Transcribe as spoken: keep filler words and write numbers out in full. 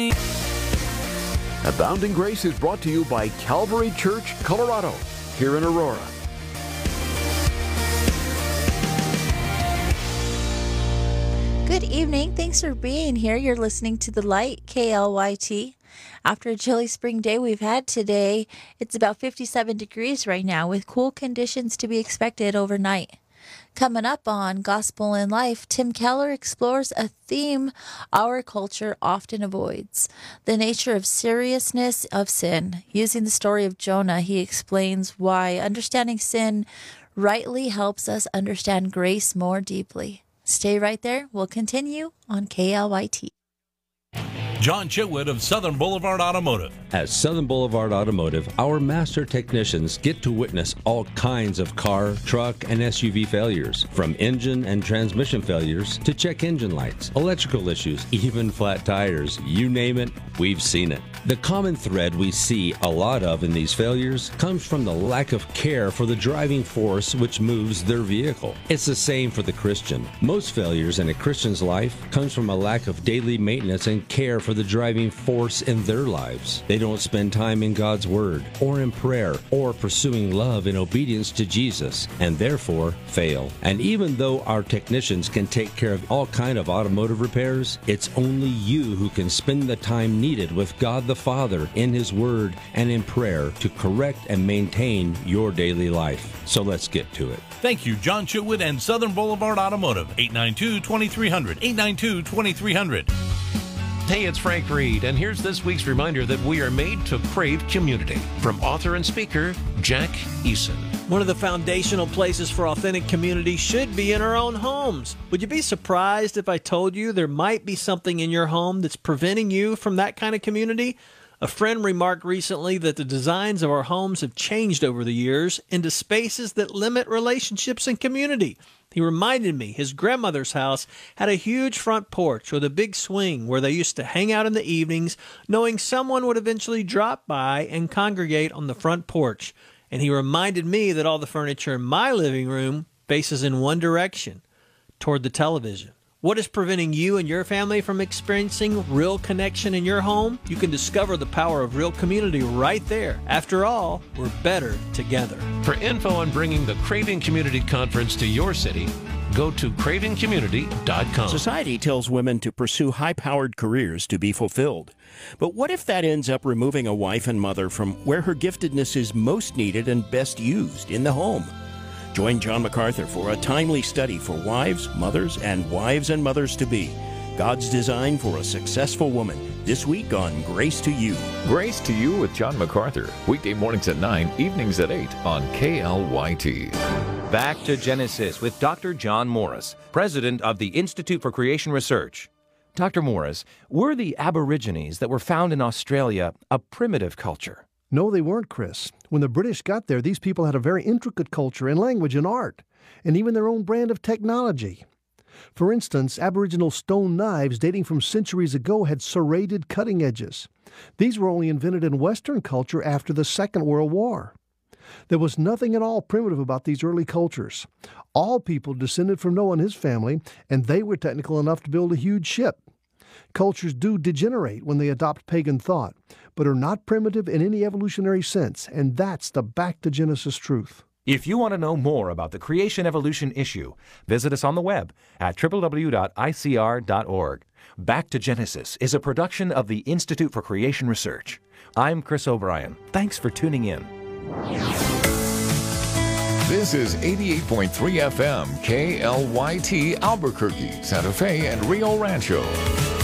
Abounding Grace is brought to you by Calvary Church, Colorado, here in Aurora. Good evening. Thanks for being here. You're listening to The Light, K L Y T. After a chilly spring day we've had today, it's about fifty-seven degrees right now with cool conditions to be expected overnight. Coming up on Gospel in Life, Tim Keller explores a theme our culture often avoids, the nature of seriousness of sin. Using the story of Jonah, he explains why understanding sin rightly helps us understand grace more deeply. Stay right there. We'll continue on K L Y T. John Chitwood of Southern Boulevard Automotive. At Southern Boulevard Automotive, our master technicians get to witness all kinds of car, truck, and S U V failures, from engine and transmission failures to check engine lights, electrical issues, even flat tires. You name it, we've seen it. The common thread we see a lot of in these failures comes from the lack of care for the driving force which moves their vehicle. It's the same for the Christian. Most failures in a Christian's life comes from a lack of daily maintenance and care for the driving force in their lives. They don't spend time in God's Word or in prayer or pursuing love and obedience to Jesus, and therefore fail. And even though our technicians can take care of all kind of automotive repairs, it's only you who can spend the time needed with God the Father in His Word and in prayer to correct and maintain your daily life. So let's get to it. Thank you, John Chitwood and Southern Boulevard Automotive. eight nine two, two three zero zero. eight nine two, two three zero zero. Hey, it's Frank Reed, and here's this week's reminder that we are made to crave community. From author and speaker, Jack Eason. One of the foundational places for authentic community should be in our own homes. Would you be surprised if I told you there might be something in your home that's preventing you from that kind of community? A friend remarked recently that the designs of our homes have changed over the years into spaces that limit relationships and community. He reminded me his grandmother's house had a huge front porch with a big swing where they used to hang out in the evenings, knowing someone would eventually drop by and congregate on the front porch. And he reminded me that all the furniture in my living room faces in one direction, toward the television. What is preventing you and your family from experiencing real connection in your home? You can discover the power of real community right there. After all, we're better together. For info on bringing the Craving Community Conference to your city, go to craving community dot com. Society tells women to pursue high-powered careers to be fulfilled. But what if that ends up removing a wife and mother from where her giftedness is most needed and best used, in the home? Join John MacArthur for a timely study for wives, mothers, and wives and mothers-to-be. God's design for a successful woman. This week on Grace to You. Grace to You with John MacArthur. Weekday mornings at nine, evenings at eight on K L Y T. Back to Genesis with Doctor John Morris, president of the Institute for Creation Research. Doctor Morris, were the Aborigines that were found in Australia a primitive culture? No, they weren't, Chris. When the British got there, these people had a very intricate culture and language and art, and even their own brand of technology. For instance, Aboriginal stone knives dating from centuries ago had serrated cutting edges. These were only invented in Western culture after the Second World War. There was nothing at all primitive about these early cultures. All people descended from Noah and his family, and they were technical enough to build a huge ship. Cultures do degenerate when they adopt pagan thought, but are not primitive in any evolutionary sense, and that's the Back to Genesis truth. If you want to know more about the creation evolution issue, visit us on the web at w w w dot i c r dot org. Back to Genesis is a production of the Institute for Creation Research. I'm Chris O'Brien. Thanks for tuning in. This is eighty-eight point three F M, K L Y T, Albuquerque, Santa Fe, and Rio Rancho.